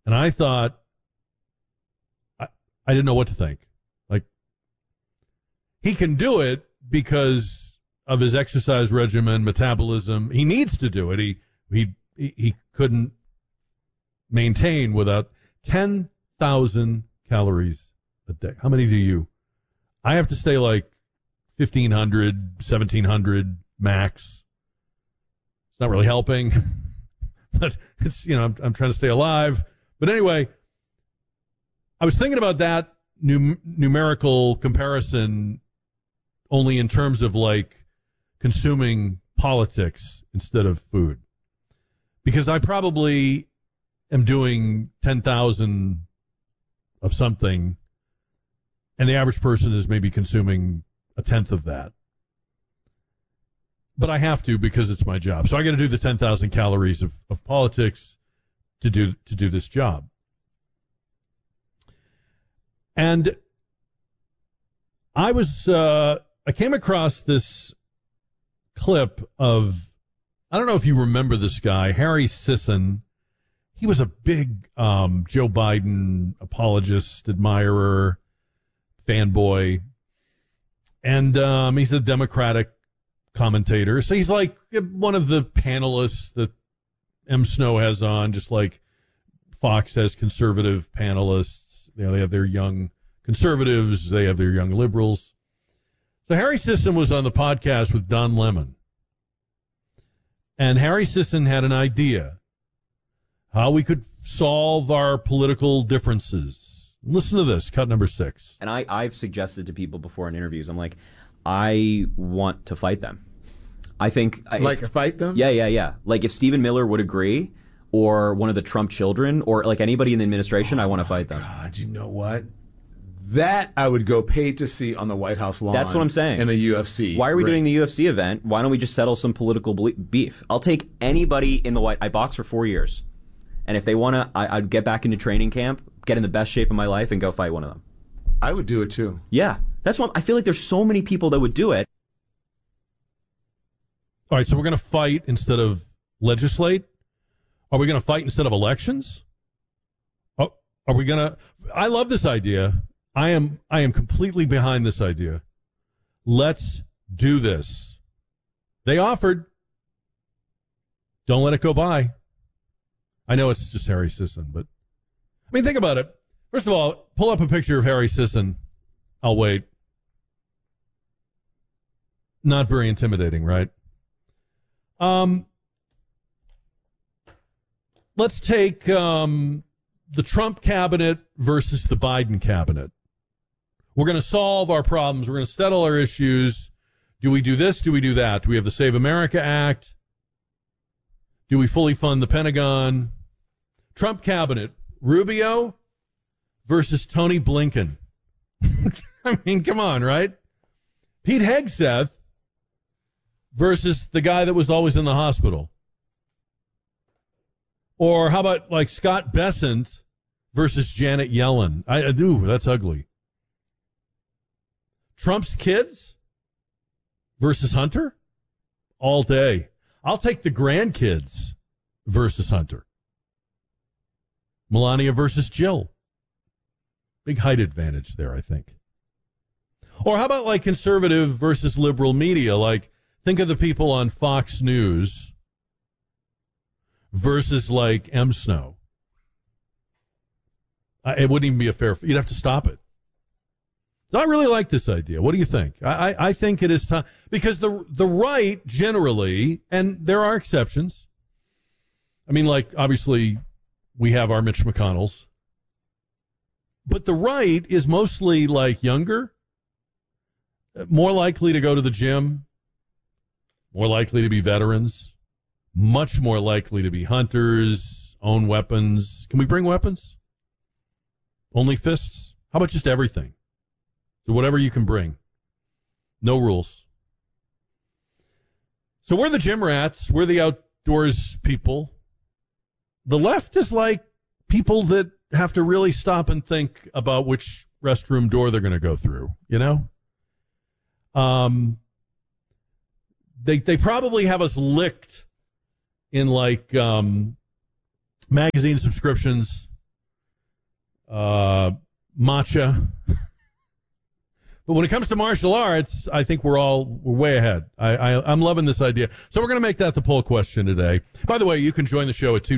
And I thought, I didn't know what to think. Like, he can do it because of his exercise regimen, metabolism. He needs to do it. He couldn't maintain without 10,000 calories a day. How many do you? I have to stay like 1,500, 1,700 max. It's not really helping, but it's, I'm trying to stay alive. But anyway, I was thinking about that numerical comparison only in terms of like consuming politics instead of food. Because I probably am doing 10,000 of something, and the average person is maybe consuming a tenth of that. But I have to because it's my job. So I got to do the 10,000 calories of politics to do this job. And I came across this clip of, I don't know if you remember this guy, Harry Sisson. He was a big Joe Biden apologist, admirer, fanboy. And he's a Democratic commentator. So he's like one of the panelists that M. Snow has on, just like Fox has conservative panelists. They have their young conservatives. They have their young liberals. So Harry Sisson was on the podcast with Don Lemon. And Harry Sisson had an idea how we could solve our political differences. Listen to this, cut number 6. And I've suggested to people before in interviews, I'm like, I want to fight them. I think... fight them? Yeah. Like if Stephen Miller would agree, or one of the Trump children, or like anybody in the administration, I want to fight them. God, you know what? That I would go pay to see on the White House lawn. That's what I'm saying. In a UFC. Why are we doing the UFC event? Why don't we just settle some political beef? I'll take anybody in the White... I boxed for 4 years. And if they want to, I'd get back into training camp, get in the best shape of my life, and go fight one of them. I would do it too. Yeah. That's what I feel like there's so many people that would do it. All right, so we're going to fight instead of legislate? Are we going to fight instead of elections? Oh, are we going to... I love this idea. I am completely behind this idea. Let's do this. They offered. Don't let it go by. I know it's just Harry Sisson, but... I mean, think about it. First of all, pull up a picture of Harry Sisson. I'll wait. Not very intimidating, right? Let's take the Trump cabinet versus the Biden cabinet. We're going to solve our problems. We're going to settle our issues. Do we do this? Do we do that? Do we have the Save America Act? Do we fully fund the Pentagon? Trump cabinet, Rubio versus Tony Blinken. I mean, come on, right? Pete Hegseth versus the guy that was always in the hospital. Or how about like Scott Bessent versus Janet Yellen? That's ugly. Trump's kids versus Hunter? All day. I'll take the grandkids versus Hunter. Melania versus Jill. Big height advantage there, I think. Or how about like conservative versus liberal media? Like, think of the people on Fox News versus like M. Snow. It wouldn't even be a fair... You'd have to stop it. So I really like this idea. What do you think? I think it is time... Because the right generally, and there are exceptions. I mean, like, obviously, we have our Mitch McConnells. But the right is mostly, like, younger, more likely to go to the gym, more likely to be veterans, much more likely to be hunters, own weapons. Can we bring weapons? Only fists? How about just everything? So whatever you can bring. No rules. So we're the gym rats. We're the outdoors people. The left is like people that have to really stop and think about which restroom door they're going to go through, you know? They probably have us licked in like magazine subscriptions, matcha. But when it comes to martial arts, I think we're way ahead. I'm loving this idea. So we're going to make that the poll question today. By the way, you can join the show at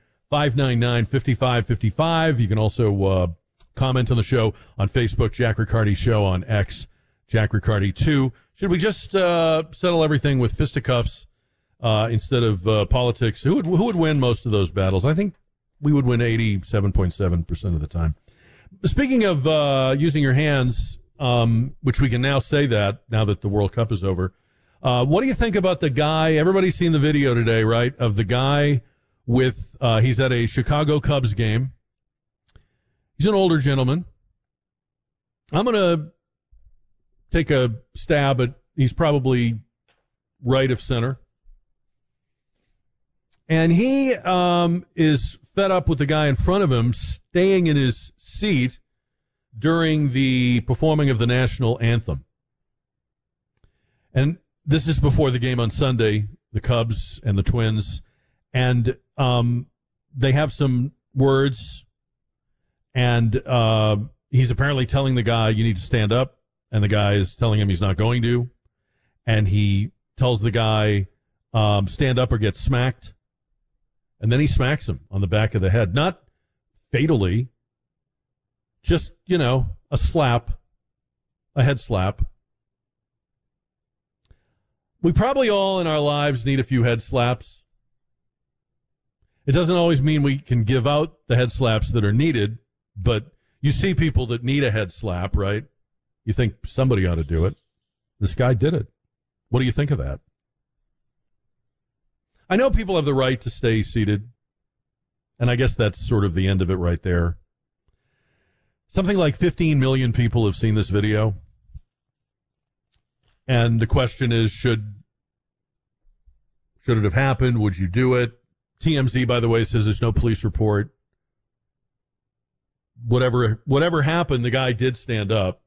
210-599-5555. You can also comment on the show on Facebook, Jack Riccardi Show, on X, Jack Riccardi 2. Should we just settle everything with fisticuffs instead of politics? Who would win most of those battles? I think we would win 87.7% of the time. Speaking of using your hands, which we can now say that now that the World Cup is over, what do you think about the guy? Everybody's seen the video today, right? Of the guy with he's at a Chicago Cubs game. He's an older gentleman. I'm going to take a stab at he's probably right of center. And he is fed up with the guy in front of him staying in his seat during the performing of the national anthem. And this is before the game on Sunday, the Cubs and the Twins. And they have some words, and he's apparently telling the guy, you need to stand up. And the guy is telling him he's not going to. And he tells the guy, stand up or get smacked. And then he smacks him on the back of the head. Not fatally, just, a slap, a head slap. We probably all in our lives need a few head slaps. It doesn't always mean we can give out the head slaps that are needed, but you see people that need a head slap, right? You think somebody ought to do it. This guy did it. What do you think of that? I know people have the right to stay seated, and I guess that's sort of the end of it right there. Something like 15 million people have seen this video. And the question is, should it have happened? Would you do it? TMZ, by the way, says there's no police report. Whatever happened, the guy did stand up.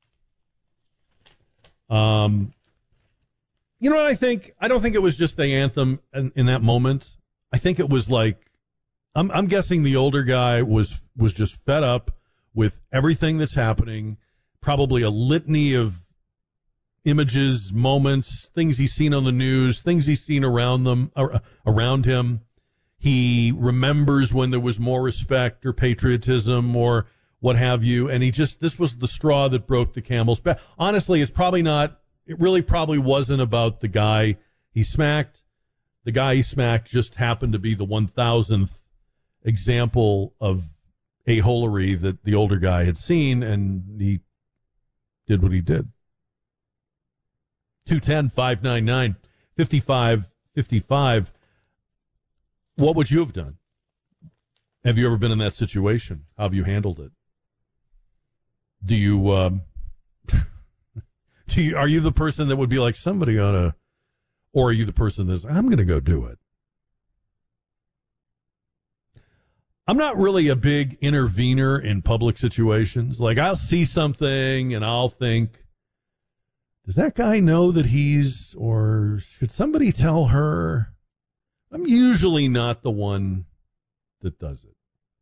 You know what I think? I don't think it was just the anthem in that moment. I think it was like, I'm guessing the older guy was just fed up with everything that's happening, probably a litany of images, moments, things he's seen on the news, things he's seen around him. He remembers when there was more respect or patriotism or what have you, and this was the straw that broke the camel's back. Honestly, it really probably wasn't about the guy he smacked. The guy he smacked just happened to be the 1,000th example of a-holery that the older guy had seen, and he did what he did. 210-599-5555. What would you have done? Have you ever been in that situation? How have you handled it? Do you, are you the person that would be like, somebody ought to, or are you the person that's, I'm going to go do it? I'm not really a big intervener in public situations. Like, I'll see something and I'll think, does that guy know that or should somebody tell her? I'm usually not the one that does it.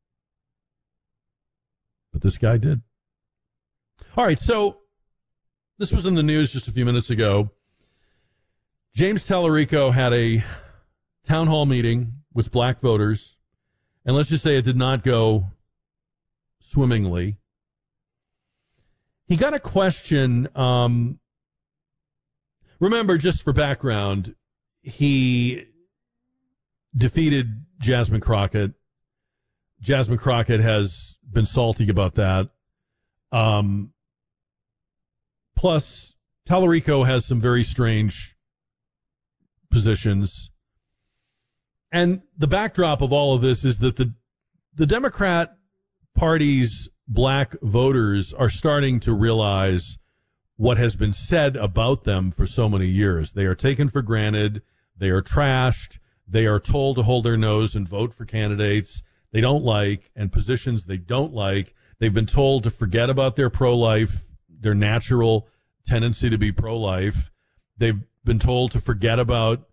But this guy did. All right, so this was in the news just a few minutes ago. James Tallarico had a town hall meeting with black voters, and let's just say it did not go swimmingly. He got a question. Remember, just for background, he defeated Jasmine Crockett. Jasmine Crockett has been salty about that. Plus, Tallarico has some very strange positions. And the backdrop of all of this is that the Democrat Party's black voters are starting to realize what has been said about them for so many years. They are taken for granted. They are trashed. They are told to hold their nose and vote for candidates they don't like and positions they don't like. They've been told to forget about their pro-life, their natural tendency to be pro-life. They've been told to forget about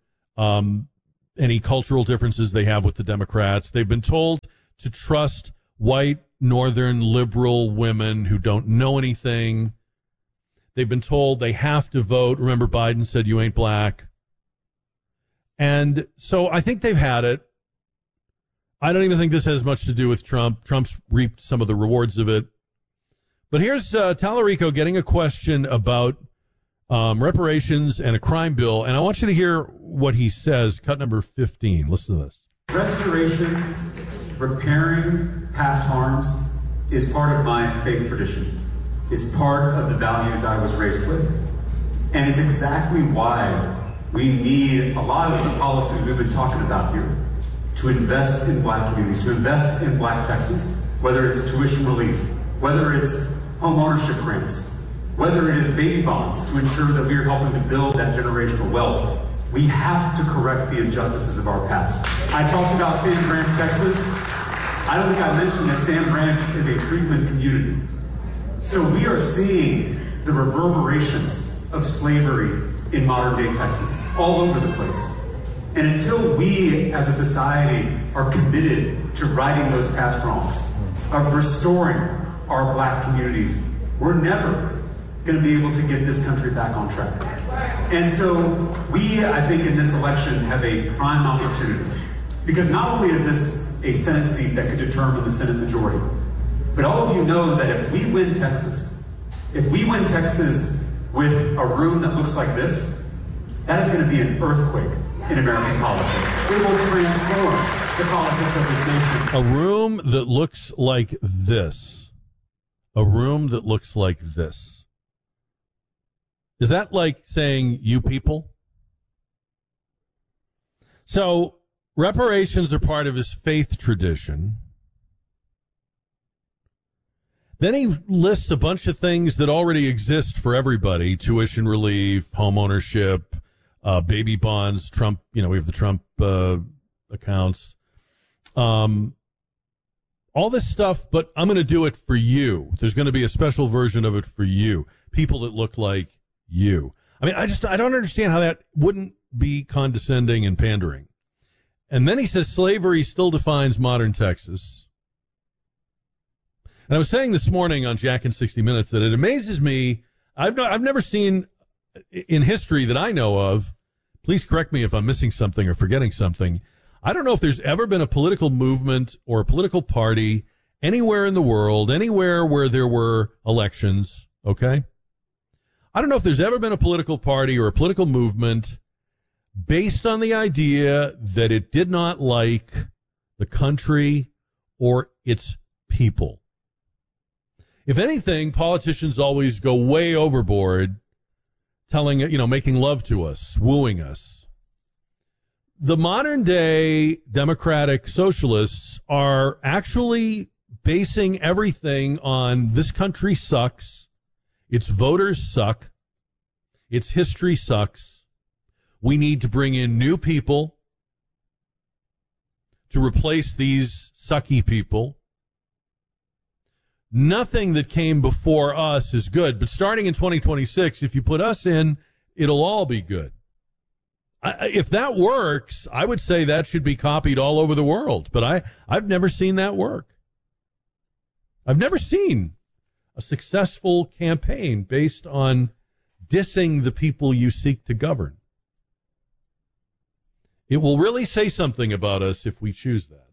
any cultural differences they have with the Democrats. They've been told to trust white northern liberal women who don't know anything. They've been told they have to vote. Remember, Biden said, "You ain't black." And so I think they've had it. I don't even think this has much to do with Trump. Trump's reaped some of the rewards of it. But here's Tallarico getting a question about reparations and a crime bill. And I want you to hear what he says. Cut number 15. Listen to this. Restoration, repairing past harms is part of my faith tradition. It's part of the values I was raised with. And it's exactly why we need a lot of the policies we've been talking about here to invest in black communities, to invest in black Texans, whether it's tuition relief, whether it's home ownership grants, whether it is baby bonds to ensure that we are helping to build that generational wealth. We have to correct the injustices of our past. I talked about Sand Branch, Texas. I don't think I mentioned that Sand Branch is a treatment community. So we are seeing the reverberations of slavery in modern day Texas, all over the place. And until we as a society are committed to righting those past wrongs, of restoring our black communities, we're never going to be able to get this country back on track. And so we, I think, in this election have a prime opportunity. Because not only is this a Senate seat that could determine the Senate majority, but all of you know that if we win Texas with a room that looks like this, that is going to be an earthquake in American politics. It will transform the politics of this nation. A room that looks like this. A room that looks like this. Is that like saying you people? So reparations are part of his faith tradition. Then he lists a bunch of things that already exist for everybody: tuition relief, home ownership, baby bonds, Trump, we have the Trump accounts, all this stuff, but I'm going to do it for you. There's going to be a special version of it for you, people that look like you. I mean, I don't understand how that wouldn't be condescending and pandering. And then he says slavery still defines modern Texas. And I was saying this morning on Jack in 60 Minutes that it amazes me. I've never seen in history that I know of, please correct me if I'm missing something or forgetting something, I don't know if there's ever been a political movement or a political party anywhere in the world, anywhere where there were elections, okay? I don't know if there's ever been a political party or a political movement based on the idea that it did not like the country or its people. If anything, politicians always go way overboard telling, making love to us, wooing us. The modern day democratic socialists are actually basing everything on this country sucks, its voters suck, its history sucks. We need to bring in new people to replace these sucky people. Nothing that came before us is good, but starting in 2026, if you put us in, it'll all be good. If that works, I would say that should be copied all over the world, but I've never seen that work. I've never seen a successful campaign based on dissing the people you seek to govern. It will really say something about us if we choose that.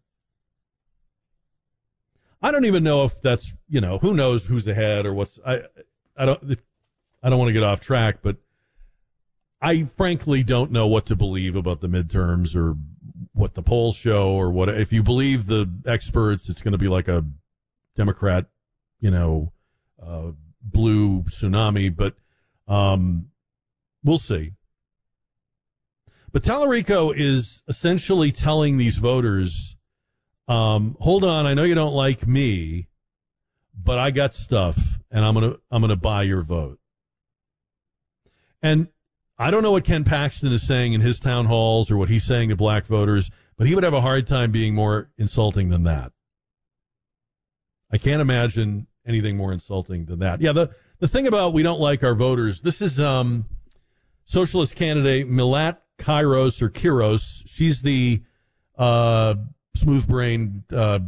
I don't even know if that's, who knows who's ahead or what's, I don't want to get off track, but I frankly don't know what to believe about the midterms or what the polls show or what, if you believe the experts, it's going to be like a Democrat, blue tsunami, but, we'll see. But Tallarico is essentially telling these voters, hold on, I know you don't like me, but I got stuff, and I'm gonna buy your vote. And I don't know what Ken Paxton is saying in his town halls or what he's saying to black voters, but he would have a hard time being more insulting than that. I can't imagine anything more insulting than that. Yeah, the thing about we don't like our voters, this is socialist candidate Milat Kairos or Kiros. She's the smooth-brained